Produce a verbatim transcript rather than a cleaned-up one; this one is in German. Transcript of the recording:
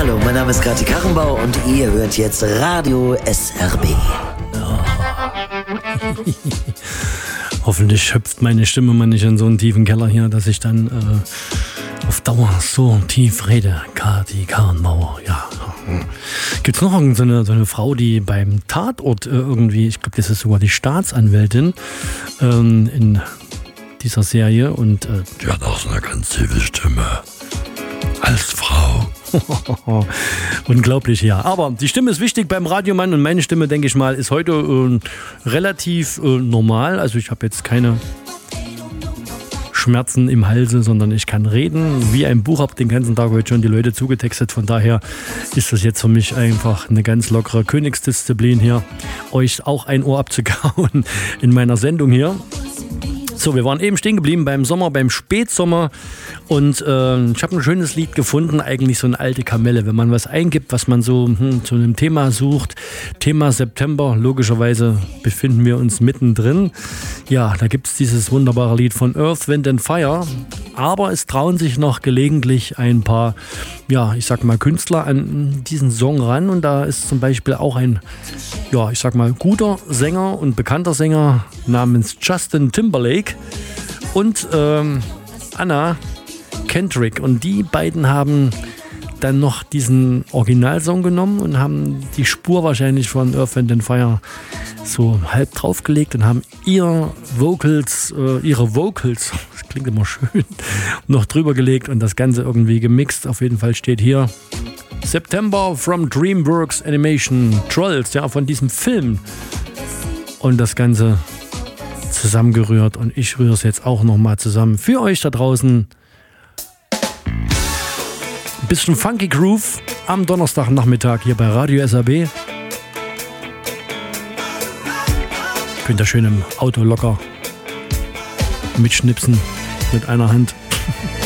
Hallo, mein Name ist Kati Karrenbauer und ihr hört jetzt Radio S R B. Hoffentlich hüpft meine Stimme mal nicht in so einen tiefen Keller hier, dass ich dann äh, auf Dauer so tief rede. Kati Karrenbauer, ja. Gibt es noch irgendeine so eine Frau, die beim Tatort äh, irgendwie, ich glaube, das ist sogar die Staatsanwältin ähm, in dieser Serie und äh, die hat auch so eine ganz tiefe Stimme als Frau. Unglaublich, ja. Aber die Stimme ist wichtig beim Radiomann und meine Stimme, denke ich mal, ist heute äh, relativ äh, normal. Also ich habe jetzt keine Schmerzen im Halse, sondern ich kann reden wie ein Buch, habe den ganzen Tag heute schon die Leute zugetextet. Von daher ist das jetzt für mich einfach eine ganz lockere Königsdisziplin hier, euch auch ein Ohr abzukauen in meiner Sendung hier. So, wir waren eben stehen geblieben beim Sommer, beim Spätsommer und äh, ich habe ein schönes Lied gefunden, eigentlich so eine alte Kamelle. Wenn man was eingibt, was man so hm, zu einem Thema sucht, Thema September, logischerweise befinden wir uns mittendrin. Ja, da gibt es dieses wunderbare Lied von Earth, Wind and Fire, aber es trauen sich noch gelegentlich ein paar, ja, ich sag mal Künstler an diesen Song ran und da ist zum Beispiel auch ein, ja, ich sag mal guter Sänger und bekannter Sänger namens Justin Timberlake und ähm, Anna Kendrick und die beiden haben dann noch diesen Originalsong genommen und haben die Spur wahrscheinlich von Earth, Wind and Fire so halb draufgelegt und haben ihr Vocals, äh, ihre Vocals, das klingt immer schön, noch drüber gelegt und das Ganze irgendwie gemixt. Auf jeden Fall steht hier September from DreamWorks Animation Trolls, ja, von diesem Film und das Ganze zusammengerührt und ich rühre es jetzt auch nochmal zusammen für euch da draußen. Ein bisschen Funky Groove am Donnerstagnachmittag hier bei Radio S R B. Könnt ihr schön im Auto locker mitschnipsen mit einer Hand.